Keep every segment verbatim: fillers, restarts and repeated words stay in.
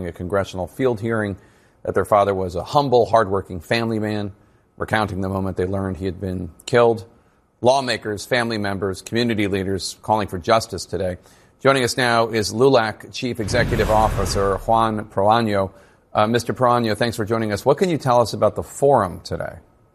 A congressional field hearing that their father was a humble, hardworking family man, recounting the moment they learned he had been killed. Lawmakers, family members, community leaders calling for justice today. Joining us now is LULAC Chief Executive Officer Juan Proaño. Uh, Mister Proaño, thanks for joining us. What can you tell us about the forum today?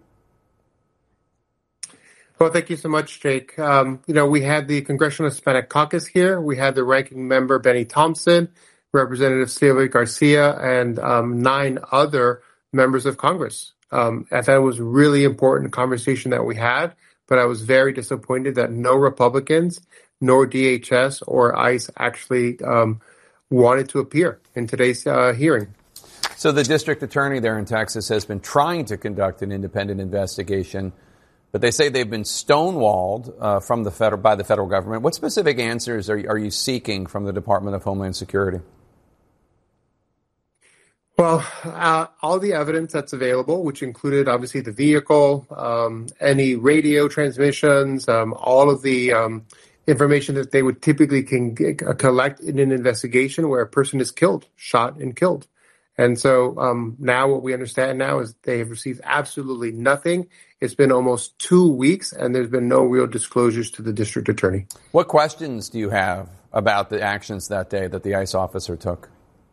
Well, thank you so much, Jake. Um, you know, we had the Congressional Hispanic Caucus here. We had the ranking member, Benny Thompson, Representative Sylvia Garcia, and um, nine other members of Congress. Um, I thought it was a really important conversation that we had, but I was very disappointed that no Republicans, nor D H S or ICE actually um, wanted to appear in today's uh, hearing. So the district attorney there in Texas has been trying to conduct an independent investigation, but they say they've been stonewalled uh, from the federal by the federal government. What specific answers are, are you seeking from the Department of Homeland Security? Well, uh, all the evidence that's available, which included obviously the vehicle, um, any radio transmissions, um, all of the um, information that they would typically can get, uh, collect in an investigation where a person is killed, shot and killed. And so um, now what we understand now is they have received absolutely nothing. It's been almost two weeks, and there's been no real disclosures to the district attorney. What questions do you have about the actions that day that the ICE officer took?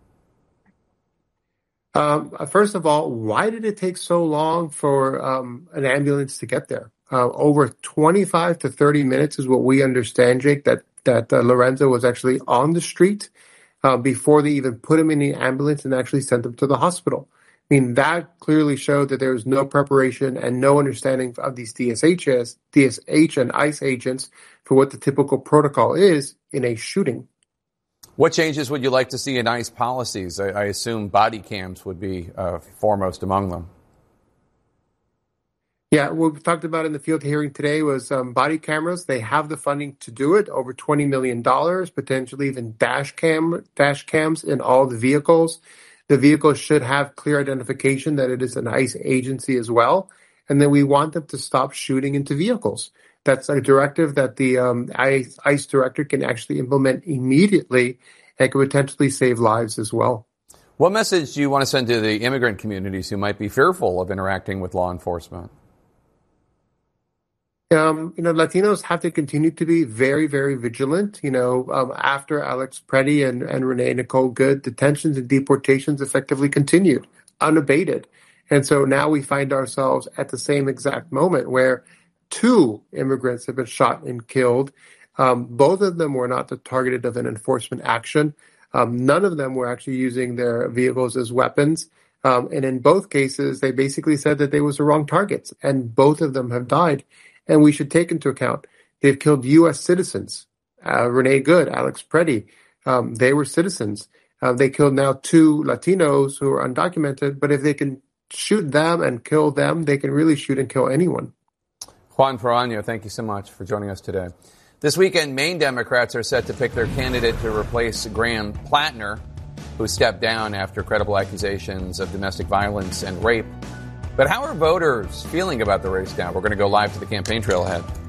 Um, first of all, why did it take so long for um, an ambulance to get there? Uh, over twenty-five to thirty minutes is what we understand, Jake, that, that uh, Lorenzo was actually on the street uh, before they even put him in the ambulance and actually sent him to the hospital. I mean, that clearly showed that there was no preparation and no understanding of these D S Hs, D S H and ICE agents for what the typical protocol is in a shooting. What changes would you like to see in ICE policies? I, I assume body cams would be uh, foremost among them. Yeah, what we talked about in the field hearing today was um, body cameras. They have the funding to do it, over twenty million dollars, potentially even dash cam dash cams in all the vehicles. The vehicle should have clear identification that it is an ICE agency as well. And then we want them to stop shooting into vehicles. That's a directive that the um, ICE, ICE director can actually implement immediately and could potentially save lives as well. What message do you want to send to the immigrant communities who might be fearful of interacting with law enforcement? Um, you know, Latinos have to continue to be very, very vigilant. You know, um, after Alex Preddy and, and Renee Nicole Good, detentions and deportations effectively continued, unabated. And so now we find ourselves at the same exact moment where two immigrants have been shot and killed. Um, both of them were not the targeted of an enforcement action. Um, none of them were actually using their vehicles as weapons. Um, and in both cases, they basically said that they was the wrong targets, and both of them have died. And we should take into account they've killed U S citizens. Uh, Renee Good, Alex Preddy, um, they were citizens. Uh, they killed now two Latinos who are undocumented. But if they can shoot them and kill them, they can really shoot and kill anyone. Juan Proaño, thank you so much for joining us today. This weekend, Maine Democrats are set to pick their candidate to replace Graham Plattner, who stepped down after credible accusations of domestic violence and rape. But how are voters feeling about the race now? We're going to go live to the campaign trail ahead.